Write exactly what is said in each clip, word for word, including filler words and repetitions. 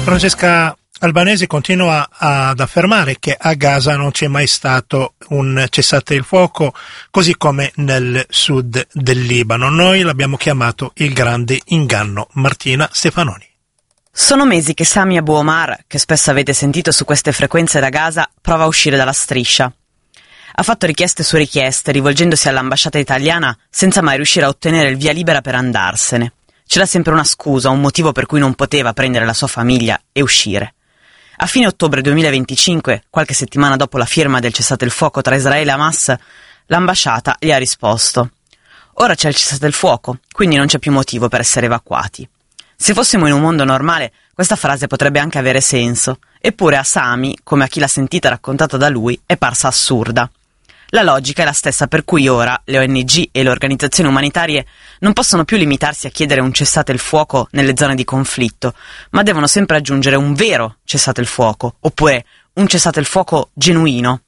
Francesca Albanesi continua ad affermare che a Gaza non c'è mai stato un cessate il fuoco, così come nel sud del Libano. Noi l'abbiamo chiamato il grande inganno. Martina Stefanoni. Sono mesi che Sami Abu Omar, che spesso avete sentito su queste frequenze da Gaza, prova a uscire dalla striscia. Ha fatto richieste su richieste, rivolgendosi all'ambasciata italiana senza mai riuscire a ottenere il via libera per andarsene. C'era sempre una scusa, un motivo per cui non poteva prendere la sua famiglia e uscire. A fine ottobre duemilaventicinque, qualche settimana dopo la firma del cessate il fuoco tra Israele e Hamas, l'ambasciata gli ha risposto: ora c'è il cessate il fuoco, quindi non c'è più motivo per essere evacuati. Se fossimo in un mondo normale, questa frase potrebbe anche avere senso, eppure a Sami, come a chi l'ha sentita raccontata da lui, è parsa assurda. La logica è la stessa per cui ora le O N G e le organizzazioni umanitarie non possono più limitarsi a chiedere un cessate il fuoco nelle zone di conflitto, ma devono sempre aggiungere un vero cessate il fuoco, oppure un cessate il fuoco genuino.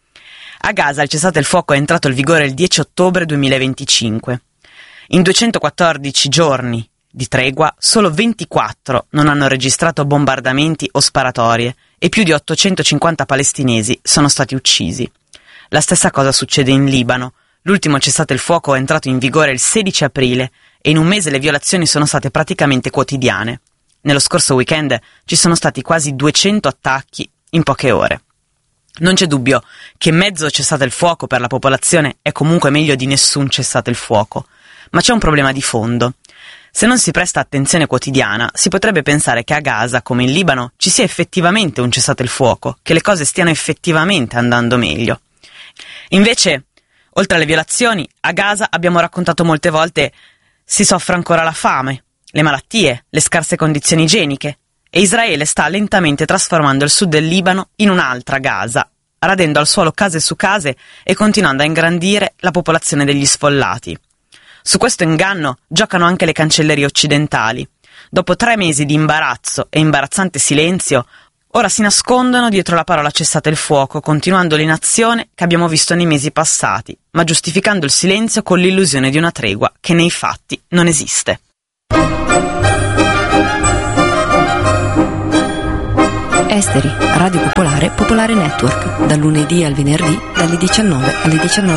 A Gaza il cessate il fuoco è entrato in vigore il dieci ottobre duemilaventicinque. In duecentoquattordici giorni di tregua, solo ventiquattro non hanno registrato bombardamenti o sparatorie e più di ottocentocinquanta palestinesi sono stati uccisi. La stessa cosa succede in Libano. L'ultimo cessate il fuoco è entrato in vigore il sedici aprile e in un mese le violazioni sono state praticamente quotidiane. Nello scorso weekend ci sono stati quasi duecento attacchi in poche ore. Non c'è dubbio che mezzo cessate il fuoco per la popolazione è comunque meglio di nessun cessate il fuoco, ma c'è un problema di fondo. Se non si presta attenzione quotidiana, si potrebbe pensare che a Gaza, come in Libano, ci sia effettivamente un cessate il fuoco, che le cose stiano effettivamente andando meglio. Invece, oltre alle violazioni, a Gaza abbiamo raccontato molte volte si soffre ancora la fame, le malattie, le scarse condizioni igieniche, e Israele sta lentamente trasformando il sud del Libano in un'altra Gaza, radendo al suolo case su case e continuando a ingrandire la popolazione degli sfollati. Su questo inganno giocano anche le cancellerie occidentali. Dopo tre mesi di imbarazzo e imbarazzante silenzio, ora si nascondono dietro la parola cessate il fuoco, continuando l'inazione che abbiamo visto nei mesi passati, ma giustificando il silenzio con l'illusione di una tregua che nei fatti non esiste. Esteri, Radio Popolare, Popolare Network, dal lunedì al venerdì, dalle diciannove alle diciannove.